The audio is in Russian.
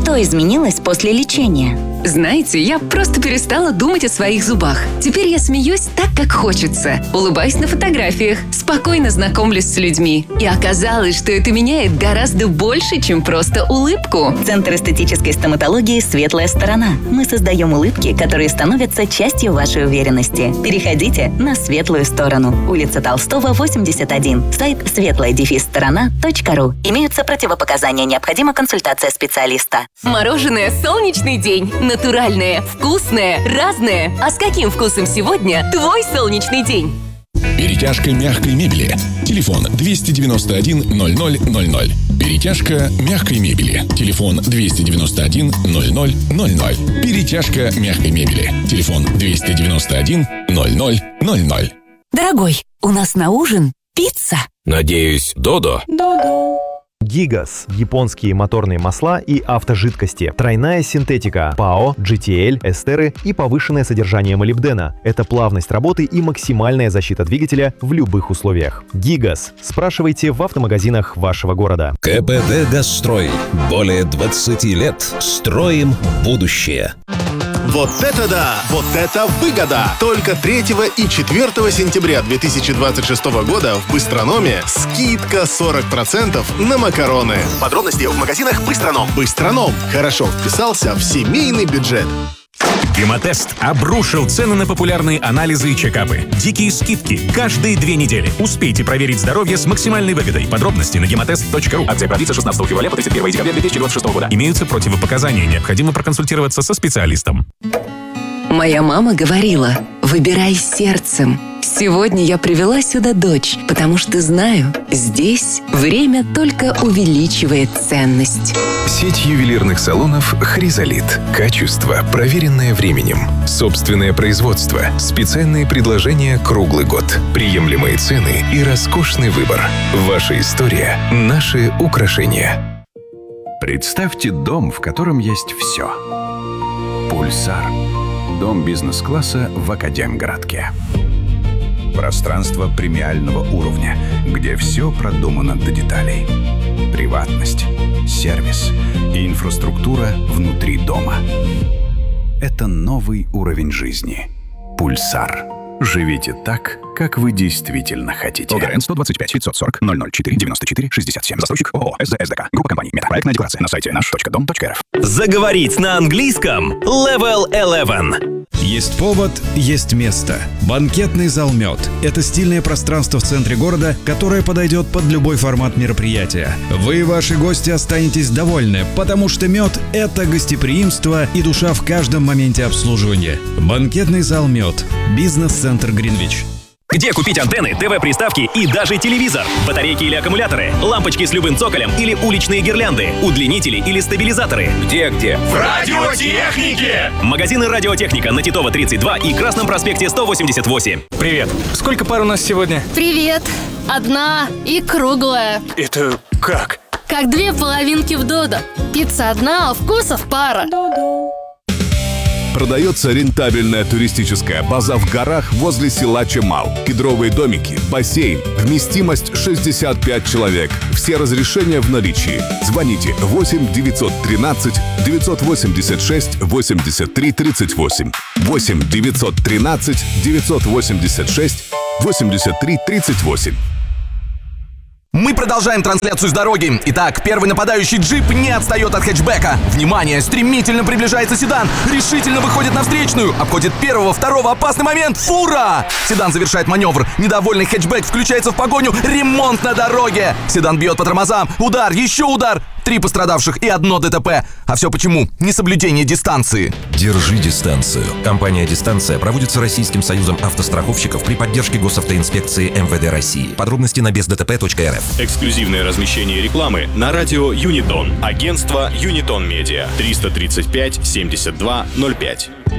Что изменилось после лечения? Знаете, я просто перестала думать о своих зубах. Теперь я смеюсь так, как хочется. Улыбаюсь на фотографиях, спокойно знакомлюсь с людьми. И оказалось, что это меняет гораздо больше, чем просто улыбку. Центр эстетической стоматологии «Светлая сторона». Мы создаем улыбки, которые становятся частью вашей уверенности. Переходите на светлую сторону. Улица Толстого, 81. Сайт светлая-сторона.ру. Имеются противопоказания. Необходима консультация специалиста. Мороженое «Солнечный день». Натуральное, вкусное, разное. А с каким вкусом сегодня твой солнечный день? Перетяжка мягкой мебели. Телефон 291 0000. Перетяжка мягкой мебели. Телефон 291 0000. Перетяжка мягкой мебели. Телефон 291 0000. Дорогой, у нас на ужин пицца. Надеюсь, Додо? Додо. Гигас – японские моторные масла и автожидкости, тройная синтетика, ПАО, GTL, эстеры и повышенное содержание молибдена. Это плавность работы и максимальная защита двигателя в любых условиях. Гигас. Спрашивайте в автомагазинах вашего города. КПП «Газстрой». Более 20 лет. Строим будущее. Вот это да! Вот это выгода! Только 3 и 4 сентября 2026 года в Быстрономе скидка 40% на макароны. Подробности в магазинах Быстроном. Быстроном. Хорошо вписался в семейный бюджет. Гемотест обрушил цены на популярные анализы и чекапы. Дикие скидки каждые 2 недели. Успейте проверить здоровье с максимальной выгодой. Подробности на гемотест.ру. Акция продлится 16 февраля по 31 декабря 2026 года. Имеются противопоказания. Необходимо проконсультироваться со специалистом. Моя мама говорила: выбирай сердцем. Сегодня я привела сюда дочь, потому что знаю, здесь время только увеличивает ценность. Сеть ювелирных салонов «Хризолит». Качество, проверенное временем. Собственное производство. Специальные предложения круглый год. Приемлемые цены и роскошный выбор. Ваша история – наши украшения. Представьте дом, в котором есть все. «Пульсар». Дом бизнес-класса в Академградке. Пространство премиального уровня, где все продумано до деталей. Приватность, сервис и инфраструктура внутри дома. Это новый уровень жизни. «Пульсар». Живите так, как вы действительно хотите. ОГРН 125 540 004 94 67. Застройщик ООО СДСДК. Группа компаний «Мета». Проектная декларация на сайте наш.дом.рф. Заговорить на английском Level 11. Есть повод, есть место. Банкетный зал «Мед» — это стильное пространство в центре города, которое подойдет под любой формат мероприятия. Вы и ваши гости останетесь довольны, потому что «Мед» — это гостеприимство и душа в каждом моменте обслуживания. Банкетный зал «Мед». Бизнес-центр Гринвич. Где купить антенны, ТВ-приставки и даже телевизор? Батарейки или аккумуляторы? Лампочки с любым цоколем или уличные гирлянды? Удлинители или стабилизаторы? Где? В радиотехнике! Магазины «Радиотехника» на Титова 32 и Красном проспекте 188. Привет. Сколько пар у нас сегодня? Привет. Одна и круглая. Это как? Как 2 половинки в Додо. Пицца одна, а вкусов пара. Додо. Продается рентабельная туристическая база в горах возле села Чемал. Кедровые домики, бассейн, вместимость 65 человек. Все разрешения в наличии. Звоните 8 913 986 83 38. 8 913 986 83 38. Мы продолжаем трансляцию с дороги. Итак, первый нападающий джип не отстает от хэтчбека. Внимание, стремительно приближается седан. Решительно выходит на встречную. Обходит первого, второго. Опасный момент. Фура! Седан завершает маневр. Недовольный хэтчбек включается в погоню. Ремонт на дороге. Седан бьет по тормозам. Удар, еще удар. 3 пострадавших и 1 ДТП. А все почему? Несоблюдение дистанции. Держи дистанцию. Компания «Дистанция» проводится Российским союзом автостраховщиков при поддержке госавтоинспекции МВД России. Подробности на бездтп.рф. Эксклюзивное размещение рекламы на радио Юнитон. Агентство Юнитон Медиа. 335 72 05.